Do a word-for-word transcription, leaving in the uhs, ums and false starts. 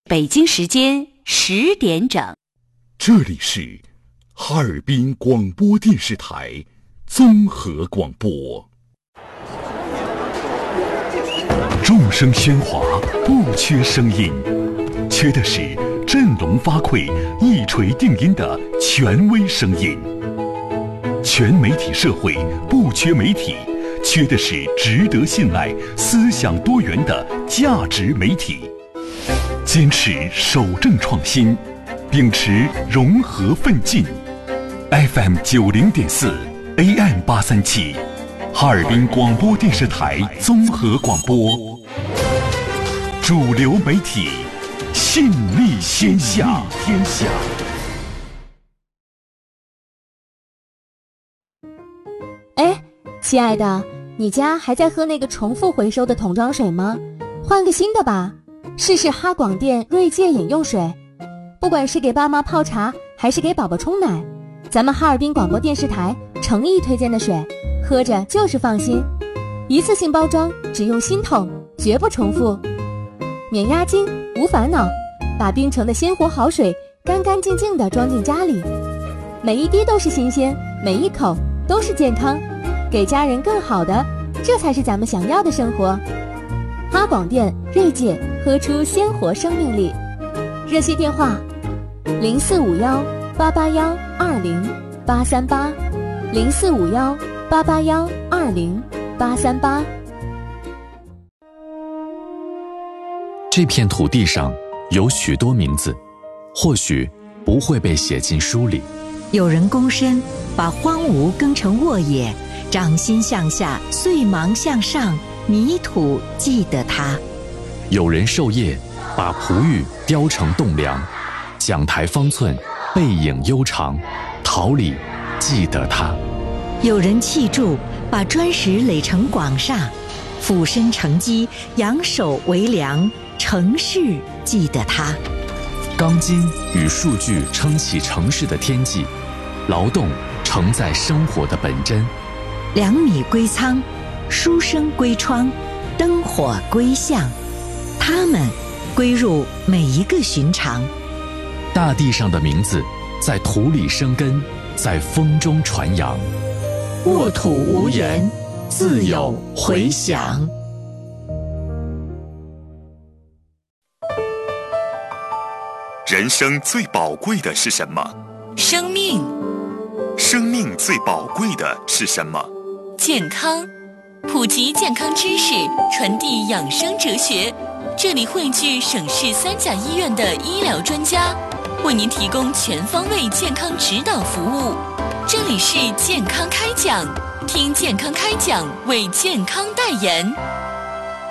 北京时间十点整， 这里是哈尔滨广播电视台综合广播。众声喧哗，不缺声音，缺的是振聋发聩、一锤定音的权威声音。全媒体社会不缺媒体，缺的是值得信赖、思想多元的价值媒体。坚持守正创新，秉持融合奋进。F M 九零点四 A M 八三七，哈尔滨广播电视台综合广播，主流媒体，信力天下。天下。 哎，亲爱的，你家还在喝那个重复回收的桶装水吗？换个新的吧。试试哈广电锐界饮用水，不管是给爸妈泡茶还是给宝宝冲奶，咱们哈尔滨广播电视台诚意推荐的水，喝着就是放心。一次性包装，只用新桶，绝不重复，免押金，无烦恼，把冰城的鲜活好水干干净净地装进家里，每一滴都是新鲜，每一口都是健康，给家人更好的，这才是咱们想要的生活。哈广电锐界，喝出鲜活生命力。热线电话零四五幺八八幺二零八三八，零四五幺八八幺二零八三八。 这片土地上有许多名字，或许不会被写进书里。 有人躬身把荒芜耕成沃野，掌心向下，碎芒向上，泥土记得它。 有人授业把璞玉雕成栋梁，讲台方寸，背影悠长，桃李记得它。 有人砌筑把砖石垒成广厦，俯身承基，仰首为梁，城市记得它。 钢筋与数据撑起城市的天际，劳动承载生活的本真。 粮米归仓，书生归窗，灯火归巷，它们归入每一个寻常。 大地上的名字在土里生根，在风中传扬。 沃土无言，自有回响。 人生最宝贵的是什么？ 生命。 生命最宝贵的是什么？ 健康。普及健康知识，传递养生哲学。这里汇聚省市三甲医院的医疗专家，为您提供全方位健康指导服务。这里是健康开讲，听健康开讲，为健康代言。